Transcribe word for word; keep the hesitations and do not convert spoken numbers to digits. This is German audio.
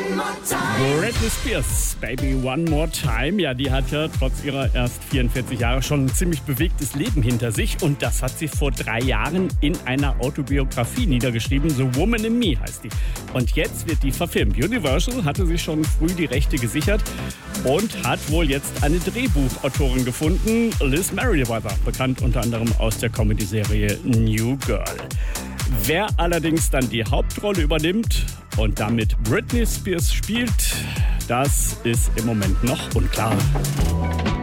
Britney Spears, Baby One More Time. Ja, die hat ja trotz ihrer erst vierundvierzig Jahre schon ein ziemlich bewegtes Leben hinter sich. Und das hat sie vor drei Jahren in einer Autobiografie niedergeschrieben. The Woman in Me heißt die. Und jetzt wird die verfilmt. Universal hatte sich schon früh die Rechte gesichert und hat wohl jetzt eine Drehbuchautorin gefunden. Liz Meriwether, bekannt unter anderem aus der Comedy-Serie New Girl. Wer allerdings dann die Hauptrolle übernimmt und damit Britney Spears spielt, das ist im Moment noch unklar.